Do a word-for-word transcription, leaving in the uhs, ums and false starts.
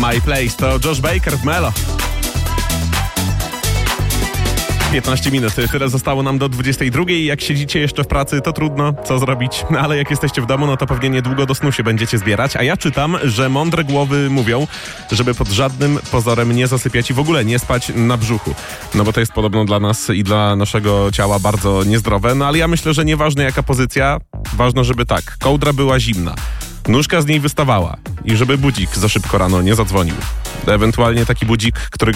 My Place to Josh Baker w Melo. piętnaście minut, tyle zostało nam do dwudziestej drugiej. Jak siedzicie jeszcze w pracy, to trudno, co zrobić. Ale jak jesteście w domu, no to pewnie niedługo do snu się będziecie zbierać. A ja czytam, że mądre głowy mówią, żeby pod żadnym pozorem nie zasypiać i w ogóle nie spać na brzuchu. No bo to jest podobno dla nas i dla naszego ciała bardzo niezdrowe. No ale ja myślę, że nieważne jaka pozycja, ważne, żeby tak, kołdra była zimna, nóżka z niej wystawała i żeby budzik za szybko rano nie zadzwonił. Ewentualnie taki budzik, który